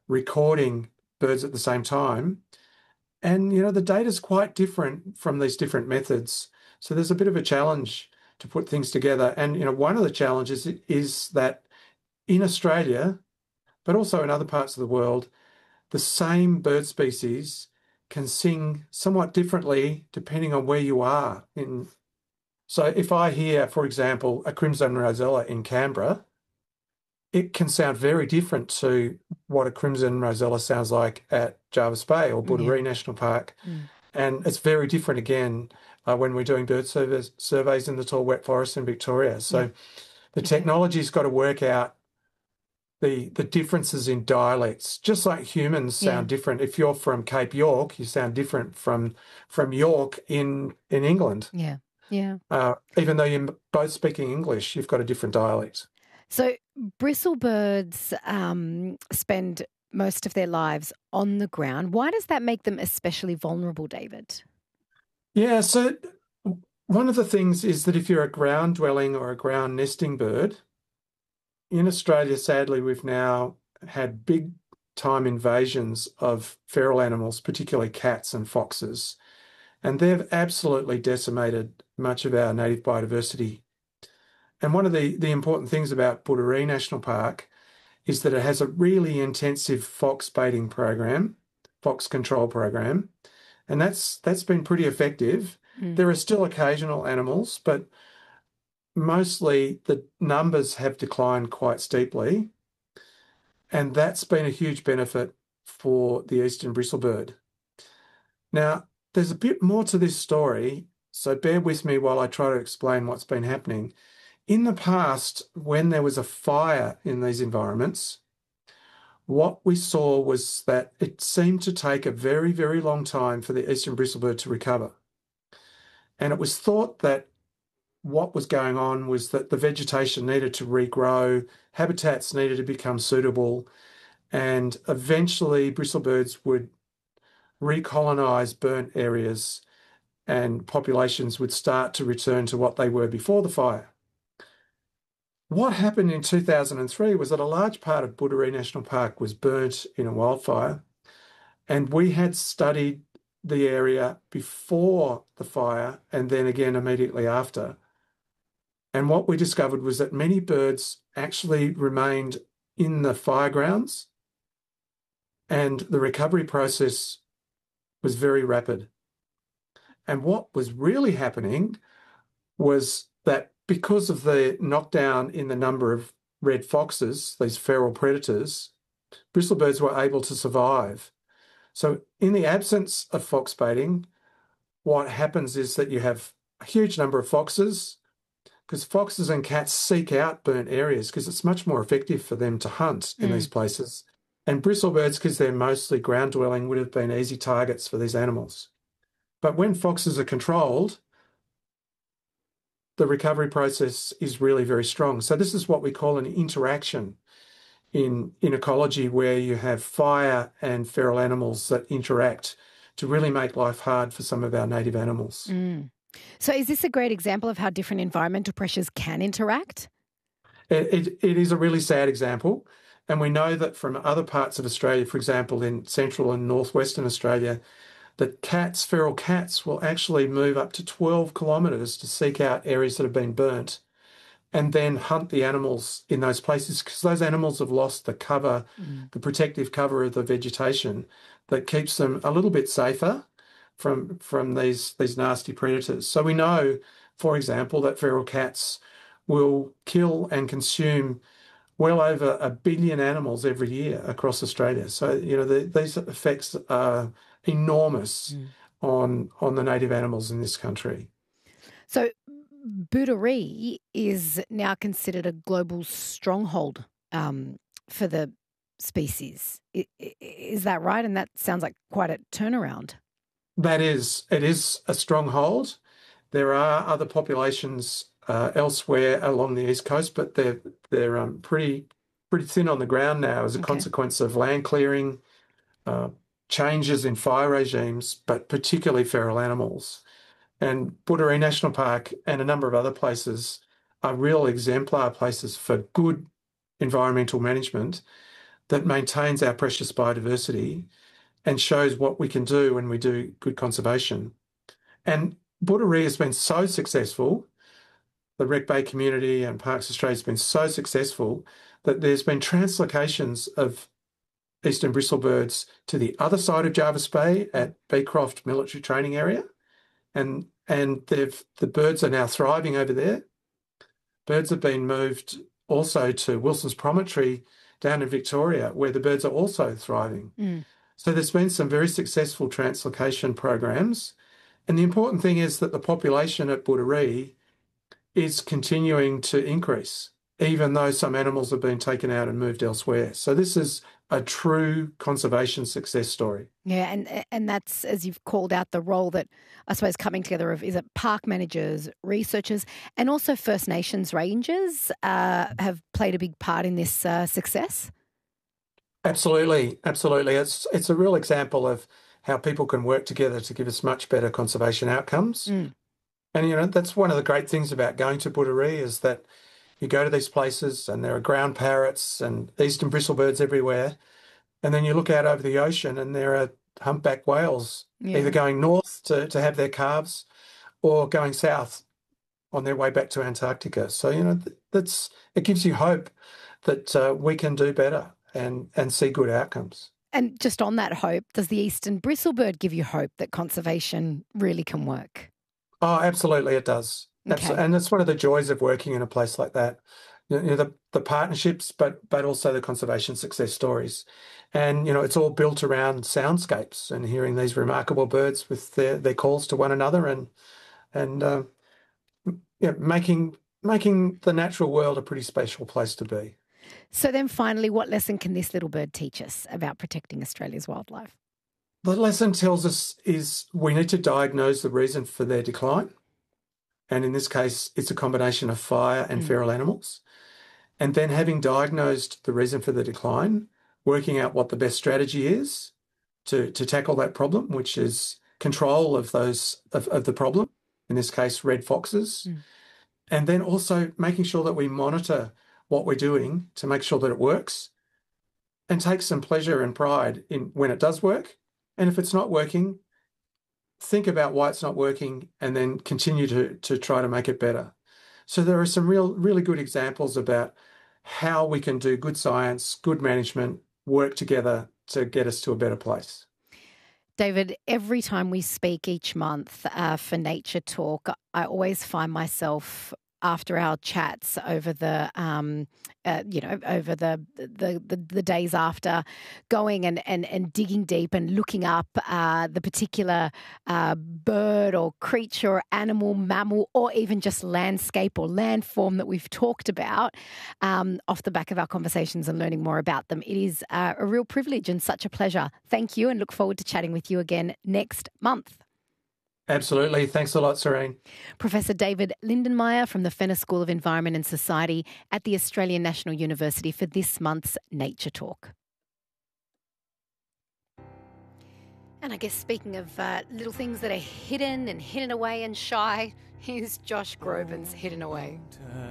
recording birds at the same time. And, the data is quite different from these different methods. So there's a bit of a challenge to put things together. And, one of the challenges is that in Australia, but also in other parts of the world, the same bird species can sing somewhat differently depending on where you are. So if I hear, for example, a crimson rosella in Canberra, it can sound very different to what a crimson rosella sounds like at Jervis Bay or Budaree National Park. And it's very different again when we're doing bird surveys in the tall wet forest in Victoria. So the technology's got to work out the differences in dialects, just like humans sound different. If you're from Cape York, you sound different from York in England. Yeah, yeah. Even though you're both speaking English, you've got a different dialect. So bristlebirds spend most of their lives on the ground. Why does that make them especially vulnerable, David? Yeah, so one of the things is that if you're a ground dwelling or a ground nesting bird, in Australia, sadly, we've now had big time invasions of feral animals, particularly cats and foxes, and they've absolutely decimated much of our native biodiversity. And one of the important things about Budaree National Park is that it has a really intensive fox baiting program, fox control program, and that's been pretty effective. There are still occasional animals, but mostly the numbers have declined quite steeply, and that's been a huge benefit for the eastern bristlebird. Now, there's a bit more to this story, so bear with me while I try to explain what's been happening. In the past, when there was a fire in these environments, what we saw was that it seemed to take a very, very long time for the eastern bristlebird to recover. And it was thought that what was going on was that the vegetation needed to regrow, habitats needed to become suitable, and eventually bristlebirds would recolonise burnt areas and populations would start to return to what they were before the fire. What happened in 2003 was that a large part of Budaree National Park was burnt in a wildfire, and we had studied the area before the fire and then again immediately after. And what we discovered was that many birds actually remained in the fire grounds, and the recovery process was very rapid. And what was really happening was that because of the knockdown in the number of red foxes, these feral predators, bristlebirds were able to survive. So in the absence of fox baiting, what happens is that you have a huge number of foxes, because foxes and cats seek out burnt areas because it's much more effective for them to hunt in these places. And bristlebirds, because they're mostly ground dwelling, would have been easy targets for these animals. But when foxes are controlled, the recovery process is really very strong. So this is what we call an interaction in ecology, where you have fire and feral animals that interact to really make life hard for some of our native animals. So is this a great example of how different environmental pressures can interact? It is a really sad example. And we know that from other parts of Australia, for example, in central and northwestern Australia, that feral cats will actually move up to 12 kilometres to seek out areas that have been burnt and then hunt the animals in those places, because those animals have lost the cover, the protective cover of the vegetation that keeps them a little bit safer from these nasty predators. So we know, for example, that feral cats will kill and consume well over 1 billion animals every year across Australia. So, these effects are enormous on the native animals in this country. So Budaree is now considered a global stronghold for the species. Is that right? And that sounds like quite a turnaround. It is a stronghold. There are other populations elsewhere along the east coast, but they're pretty thin on the ground now as a consequence of land clearing, changes in fire regimes, but particularly feral animals. And Budaree National Park and a number of other places are real exemplar places for good environmental management. that maintains our precious biodiversity and shows what we can do when we do good conservation. And Budaree has been so successful, the Wreck Bay community and Parks Australia has been so successful that there's been translocations of eastern bristlebirds to the other side of Jervis Bay at Beecroft Military Training Area. And the birds are now thriving over there. Birds have been moved also to Wilson's Promontory down in Victoria, where the birds are also thriving. Mm. So there's been some very successful translocation programs. And the important thing is that the population at Budaree is continuing to increase, even though some animals have been taken out and moved elsewhere. So this is a true conservation success story. Yeah, and that's, as you've called out, the role that I suppose coming together of, is it park managers, researchers, and also First Nations rangers have played a big part in this success? Absolutely. It's a real example of how people can work together to give us much better conservation outcomes. Mm. And, that's one of the great things about going to Budaree is that you go to these places and there are ground parrots and eastern bristlebirds everywhere. And then you look out over the ocean and there are humpback whales either going north to have their calves or going south on their way back to Antarctica. So, it gives you hope that we can do better and see good outcomes. And just on that hope, does the eastern bristlebird give you hope that conservation really can work? Oh, absolutely it does. Okay. And it's one of the joys of working in a place like that. The partnerships, but also the conservation success stories. And, it's all built around soundscapes and hearing these remarkable birds with their calls to one another and making the natural world a pretty special place to be. So then finally, what lesson can this little bird teach us about protecting Australia's wildlife? The lesson tells us is we need to diagnose the reason for their decline. And in this case, it's a combination of fire and feral animals. And then having diagnosed the reason for the decline, working out what the best strategy is to tackle that problem, which is control of the problem, in this case, red foxes. And then also making sure that we monitor what we're doing to make sure that it works and take some pleasure and pride in when it does work. And if it's not working, think about why it's not working and then continue to try to make it better. So there are some really good examples about how we can do good science, good management, work together to get us to a better place. David, every time we speak each month for Nature Talk, I always find myself after our chats over the days after, going and digging deep and looking up the particular bird or creature or animal, mammal, or even just landscape or landform that we've talked about off the back of our conversations and learning more about them. It is a real privilege and such a pleasure. Thank you, and look forward to chatting with you again next month. Absolutely. Thanks a lot, Serene. Professor David Lindenmayer from the Fenner School of Environment and Society at the Australian National University for this month's Nature Talk. And I guess speaking of little things that are hidden away and shy, here's Josh Groban's Hidden Away.